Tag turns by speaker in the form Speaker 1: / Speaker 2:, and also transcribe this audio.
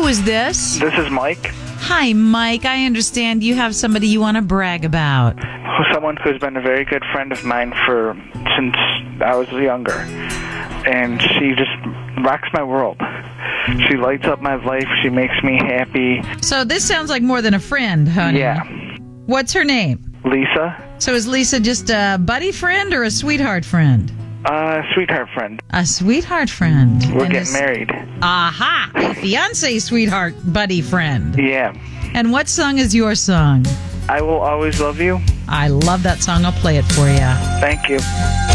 Speaker 1: is this?
Speaker 2: This is Mike.
Speaker 1: Hi, Mike. I understand you have somebody you want to brag about.
Speaker 2: Someone who's been a very good friend of mine since I was younger. And she just rocks my world. She lights up my life. She makes me happy.
Speaker 1: So this sounds like more than a friend, honey.
Speaker 2: Yeah.
Speaker 1: What's her name?
Speaker 2: Lisa.
Speaker 1: So is Lisa just a buddy friend or a sweetheart friend?
Speaker 2: Sweetheart friend.
Speaker 1: A sweetheart friend.
Speaker 2: We're getting married.
Speaker 1: Aha! A fiancé sweetheart buddy friend.
Speaker 2: Yeah.
Speaker 1: And what song is your song?
Speaker 2: I Will Always Love You.
Speaker 1: I love that song. I'll play it for you.
Speaker 2: Thank you.